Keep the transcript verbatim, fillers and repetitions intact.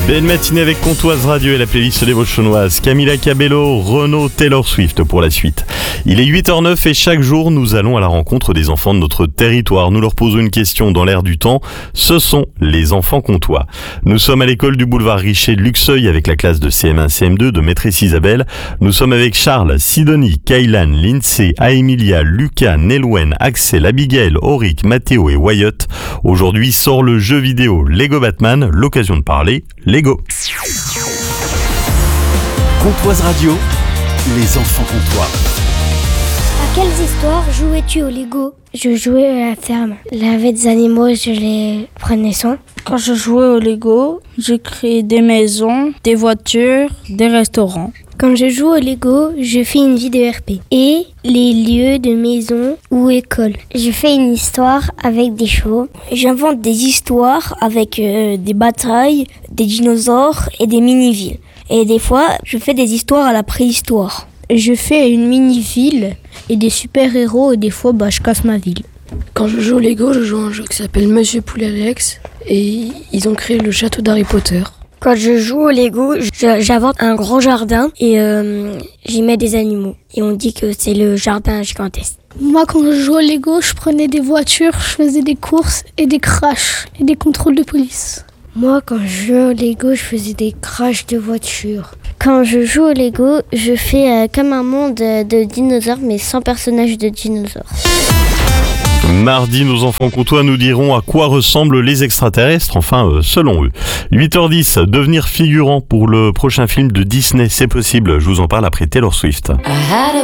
Belle matinée avec Comptoise Radio et la playlist des Vauchonnoises. Camila Cabello, Renaud, Taylor Swift pour la suite. Il est huit heures neuf et chaque jour nous allons à la rencontre des enfants de notre territoire. Nous leur posons une question dans l'air du temps. Ce sont les enfants comtois. Nous sommes à l'école du boulevard Richer de Luxeuil avec la classe de C M un C M deux de maîtresse Isabelle. Nous sommes avec Charles, Sidonie, Kaylan, Lindsay, Aemilia, Lucas, Nelwen, Axel, Abigail, Auric, Mathéo et Wyatt. Aujourd'hui sort le jeu vidéo Lego Batman, l'occasion de parler Lego. Comptoise Radio, les enfants comtois. À quelles histoires jouais-tu au Lego ? Je jouais à la ferme. Il y avait des animaux, je les prenais soin. Quand je jouais au Lego, je créais des maisons, des voitures, des restaurants. Quand je joue au Lego, je fais une vidéo R P et les lieux de maison ou école. Je fais une histoire avec des chevaux. J'invente des histoires avec euh, des batailles, des dinosaures et des mini-villes. Et des fois, je fais des histoires à la préhistoire. Je fais une mini-ville et des super-héros et des fois, bah, je casse ma ville. Quand je joue au Lego, je joue à un jeu qui s'appelle Monsieur Poulet Alex et ils ont créé le château d'Harry Potter. Quand je joue au Lego, j'invente un grand jardin et euh, j'y mets des animaux. Et on dit que c'est le jardin gigantesque. Moi, quand je jouais au Lego, je prenais des voitures, je faisais des courses et des crashs et des contrôles de police. Moi, quand je jouais au Lego, je faisais des crashs de voitures. Quand je joue au Lego, je fais euh, comme un monde de dinosaures, mais sans personnages de dinosaures. Mardi, nos enfants comtois nous diront à quoi ressemblent les extraterrestres, enfin euh, selon eux. huit heures dix, devenir figurant pour le prochain film de Disney, c'est possible. Je vous en parle après Taylor Swift. I had a